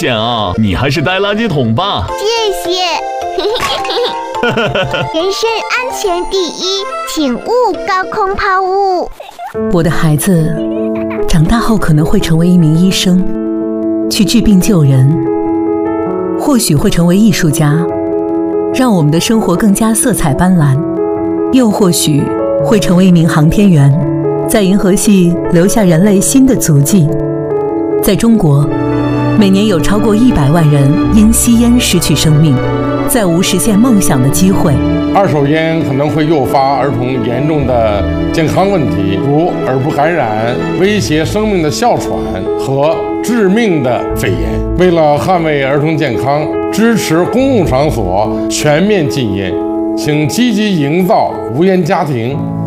险啊！你还是带垃圾桶吧。 谢谢。人身安全第一，请勿高空抛物。 我的孩子长大后可能会成为一名医生，去治病救人，或许会成为艺术家，让我们的生活更加色彩斑斓，又或许会成为一名航天员，在银河系留下人类新的足迹。在中国，每年有超过100万人因吸烟失去生命，再无实现梦想的机会。 二手烟可能会诱发儿童严重的健康问题，如耳部感染、威胁生命的哮喘和致命的肺炎。为了捍卫儿童健康，支持公共场所全面禁烟，请积极营造无烟家庭。